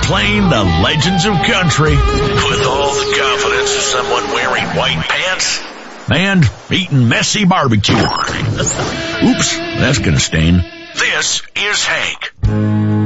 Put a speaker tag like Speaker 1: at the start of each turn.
Speaker 1: playing the legends of country with all the confidence of someone wearing white pants and eating messy barbecue. Oops, that's gonna stain. This is Hank.